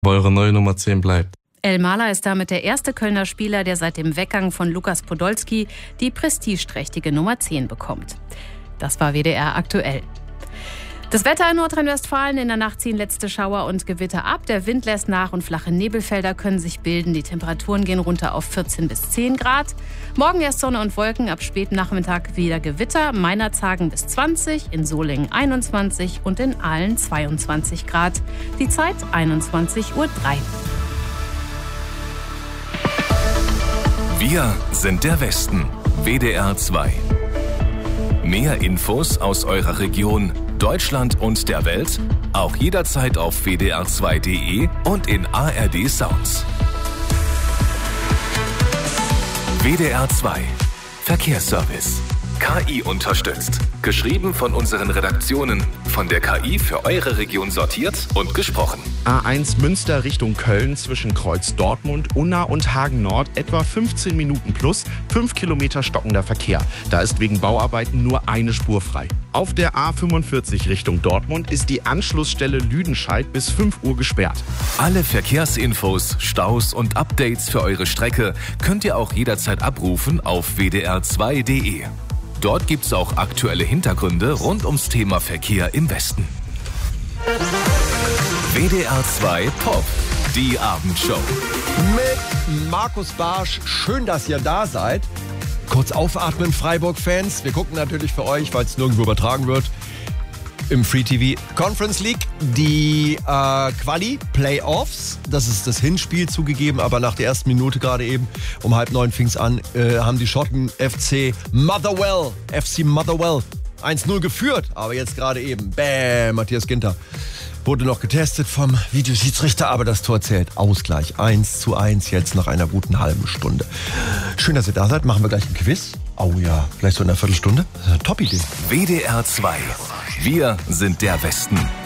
wo eure neue Nummer 10 bleibt. Elmalah ist damit der erste Kölner Spieler, der seit dem Weggang von Lukas Podolski die prestigeträchtige Nummer 10 bekommt. Das war WDR aktuell. Das Wetter in Nordrhein-Westfalen: in der Nacht ziehen letzte Schauer und Gewitter ab. Der Wind lässt nach und flache Nebelfelder können sich bilden. Die Temperaturen gehen runter auf 14 bis 10 Grad. Morgen erst Sonne und Wolken, ab späten Nachmittag wieder Gewitter. Meinerzhagen bis 20, in Solingen 21 und in Aalen 22 Grad. Die Zeit 21:03 Uhr. Wir sind der Westen. WDR 2. Mehr Infos aus eurer Region, Deutschland und der Welt auch jederzeit auf wdr2.de und in ARD Sounds. WDR 2 Verkehrsservice. KI unterstützt. Geschrieben von unseren Redaktionen. Von der KI für eure Region sortiert und gesprochen. A1 Münster Richtung Köln zwischen Kreuz Dortmund, Unna und Hagen Nord etwa 15 Minuten plus 5 Kilometer stockender Verkehr. Da ist wegen Bauarbeiten nur eine Spur frei. Auf der A45 Richtung Dortmund ist die Anschlussstelle Lüdenscheid bis 5 Uhr gesperrt. Alle Verkehrsinfos, Staus und Updates für eure Strecke könnt ihr auch jederzeit abrufen auf wdr2.de. Dort gibt's auch aktuelle Hintergründe rund ums Thema Verkehr im Westen. WDR 2 Pop, die Abendshow. Mit Markus Barsch. Schön, dass ihr da seid. Kurz aufatmen, Freiburg-Fans. Wir gucken natürlich für euch, weil es nirgendwo übertragen wird, im Free TV Conference League die Quali-Playoffs. Das ist das Hinspiel zugegeben, aber nach der ersten Minute gerade eben, um 8:30 fing es an, haben die Schotten FC Motherwell 1-0 geführt. Aber jetzt gerade eben, bäm, Matthias Ginter wurde noch getestet vom Videoschiedsrichter, aber das Tor zählt. Ausgleich 1:1 jetzt nach einer guten halben Stunde. Schön, dass ihr da seid. Machen wir gleich ein Quiz. Oh ja, vielleicht so in einer Viertelstunde. Das ist eine Top-Idee. WDR 2. Wir sind der Westen.